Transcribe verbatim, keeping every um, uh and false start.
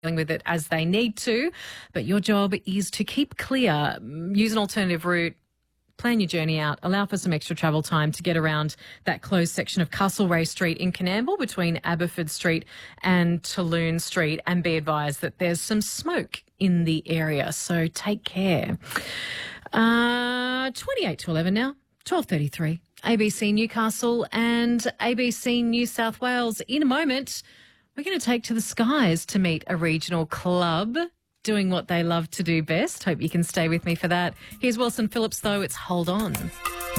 dealing with it as they need to, but your job is to keep clear, use an alternative route, plan your journey out, allow for some extra travel time to get around that closed section of Castlereagh Street in Coonamble between Aberford Street and Tulloon Street, and be advised that there's some smoke in the area, so take care. Uh, twenty-eight to eleven now, twelve thirty-three. A B C Newcastle and A B C New South Wales. In a moment, we're going to take to the skies to meet a regional club doing what they love to do best. Hope you can stay with me for that. Here's Wilson Phillips, though. It's Hold On.